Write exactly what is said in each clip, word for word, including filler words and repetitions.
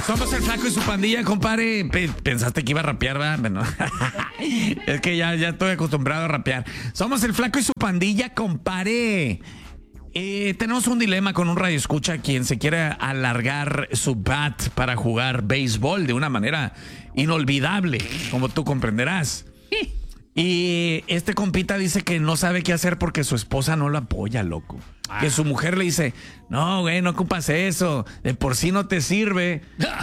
Somos el Flaco y su pandilla, compadre. P- Pensaste que iba a rapear, ¿verdad? Bueno, es que ya, ya estoy acostumbrado a rapear. Somos el Flaco y su pandilla, compadre. Eh, tenemos un dilema con un radioescucha quien se quiere alargar su bat para jugar béisbol de una manera inolvidable, como tú comprenderás. Y este compita dice que no sabe qué hacer porque su esposa no lo apoya, loco. Ah. Que su mujer le dice, no, güey, no ocupas eso. De por sí no te sirve.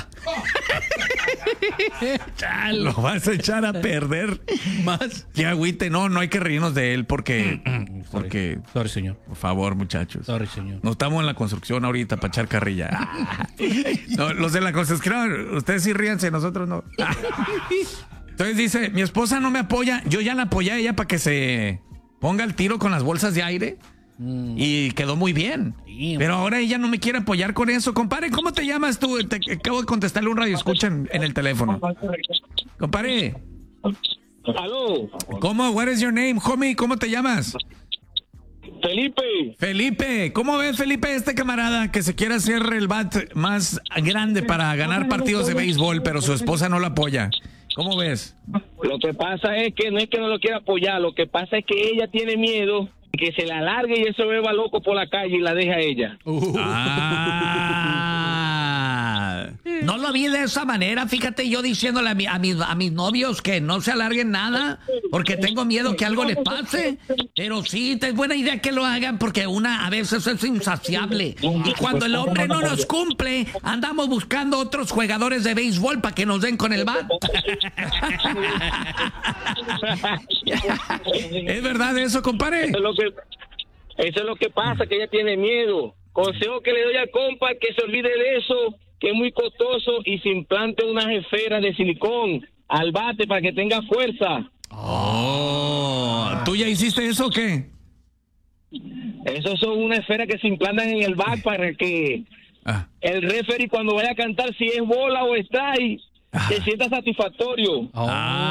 Lo vas a echar a perder. Más. Que agüite. No, no hay que reírnos de él porque... Sorry. porque Sorry, señor. Por favor, muchachos. Sorry, señor. No estamos en la construcción ahorita para echar carrilla. No, los de la construcción, ustedes sí ríanse, nosotros no. Entonces dice, mi esposa no me apoya, yo ya la apoyé a ella para que se ponga el tiro con las bolsas de aire mm. y quedó muy bien. Sí, pero ahora ella no me quiere apoyar con eso. Compadre, ¿cómo te llamas tú? Te acabo de contestarle un radio escucha en, en el teléfono. Compadre. Aló. ¿Cómo? What is your name, homie? ¿Cómo te llamas? Felipe. Felipe, ¿cómo ves, Felipe, este camarada que se quiere hacer el bat más grande para ganar partidos de béisbol, pero su esposa no lo apoya? ¿Cómo ves? Lo que pasa es que no es que no lo quiera apoyar, lo que pasa es que ella tiene miedo que se la alargue y eso beba loco por la calle y la deja a ella. Uh. Ah. No lo vi de esa manera, fíjate, yo diciéndole a, mi, a, mis, a mis novios que no se alarguen nada porque tengo miedo que algo les pase, pero sí, es buena idea que lo hagan porque una a veces es insaciable y cuando el hombre no nos cumple, andamos buscando otros jugadores de béisbol para que nos den con el bat. ¿Es verdad eso, compadre? Eso es lo que, eso es lo que pasa, que ella tiene miedo. Consejo que le doy al compa, que se olvide de eso, que es muy costoso y se implante unas esferas de silicón al bate para que tenga fuerza. Oh, ¿tú ya hiciste eso o qué? Eso son unas esferas que se implantan en el bate para que ah. el referee cuando vaya a cantar si es bola o strike ah. se sienta satisfactorio. Oh.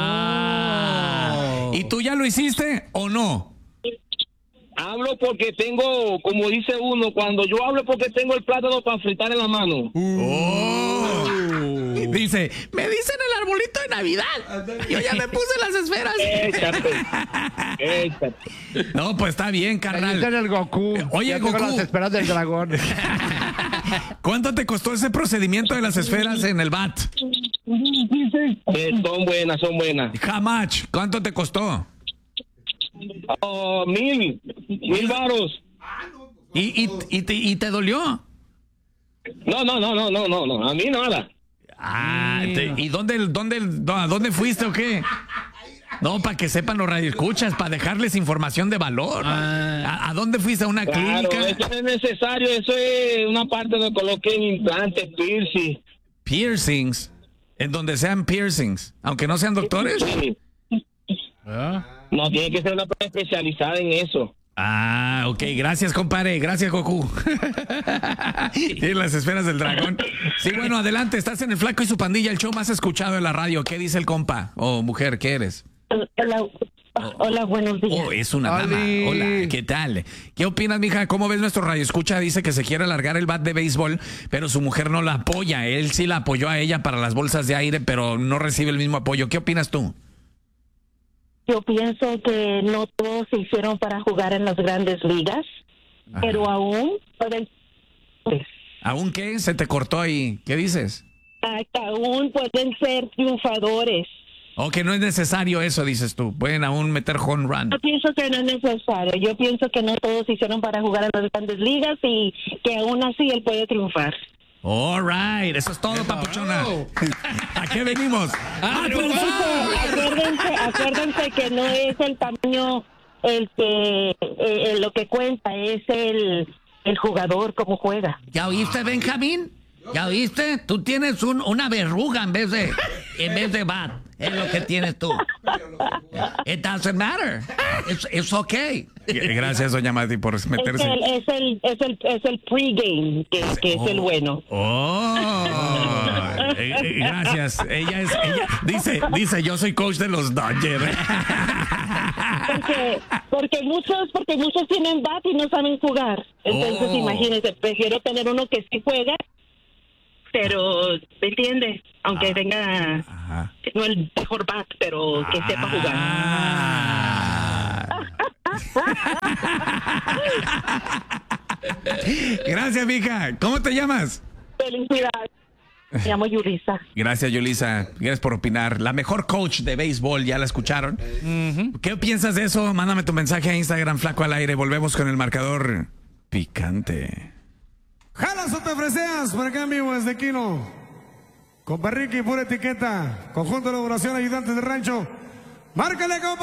Ah. ¿Y tú ya lo hiciste o no? Hablo porque tengo, como dice uno, cuando yo hablo porque tengo el plátano para fritar en la mano. Oh. Dice, me dicen el arbolito de Navidad. Yo ya me puse las esferas. Échate, échate. No, pues está bien, carnal. Me dicen el Goku. Oye, ya Goku. las esferas del dragón. ¿Cuánto te costó ese procedimiento de las esferas en el bat? Eh, son buenas, son buenas. How much? ¿Cuánto te costó? Oh, mil, mil varos. ¿Y, y, y, te, ¿Y te dolió? No, no, no, no, no, no, no, a mí nada. Ah, te, ¿y dónde, dónde, a dónde fuiste o qué? No, para que sepan los radioescuchas, para dejarles información de valor. Ah. ¿A, ¿A dónde fuiste? ¿A una claro, clínica? Eso no es necesario, eso es una parte donde coloquen implantes, piercing. Piercings, en donde sean piercings, aunque no sean doctores. Sí. ¿Ah? No, tiene que ser una persona especializada en eso. Ah, ok, gracias, compadre, gracias, Goku. Y las esferas del dragón. Sí, bueno, adelante, estás en el Flaco y su pandilla, el show más escuchado de la radio. ¿Qué dice el compa? O oh, mujer, ¿qué eres? Hola, hola, buenos días. Oh, es una dama. Hola, ¿qué tal? ¿Qué opinas, mija? ¿Cómo ves nuestro radio escucha? Dice que se quiere alargar el bat de béisbol, pero su mujer no la apoya. Él sí la apoyó a ella para las bolsas de aire, pero no recibe el mismo apoyo. ¿Qué opinas tú? Yo pienso que no todos se hicieron para jugar en las grandes ligas, ajá, pero aún pueden... Pues, ¿aún qué? ¿Se te cortó ahí? ¿Qué dices? Hasta aún pueden ser triunfadores. O que no es necesario eso, dices tú. Pueden aún meter home run. Yo pienso que no es necesario. Yo pienso que no todos se hicieron para jugar en las grandes ligas y que aún así él puede triunfar. All right, eso es todo, papuchona. ¿A qué venimos? ¡A triunfar! Acuérdense, acuérdense que no es el tamaño el que eh, lo que cuenta, es el, el jugador, cómo juega. ¿Ya oíste, Benjamín? ¿Ya oíste? Tú tienes un, una verruga en vez de en vez de bat. Es lo que tienes tú. It doesn't matter. It's, it's okay. Gracias, doña Mati, por meterse. Es el, es el, es el, es el pregame que, que oh. es el bueno. Oh. eh, eh, gracias. Ella es, ella dice, dice, yo soy coach de los Dodgers. Porque, porque muchos, porque muchos tienen bat y no saben jugar. Entonces, oh. imagínense, prefiero tener uno que sí juega. pero ¿me entiendes? Aunque Ah. tenga Ajá. no el mejor bat, pero que sepa jugar. Ah. Gracias, mija. ¿Cómo te llamas? Felicidades. Me llamo Yulisa. Gracias, Yulisa. Gracias por opinar. La mejor coach de béisbol, ¿ya la escucharon? ¿Qué piensas de eso? Mándame tu mensaje a Instagram, Flaco al Aire. Volvemos con el marcador picante. Jalas o te freseas, por acá en vivo desde Quino. Compa Ricky, pura etiqueta. Conjunto de elaboración, ayudantes de rancho. Márcale, compa.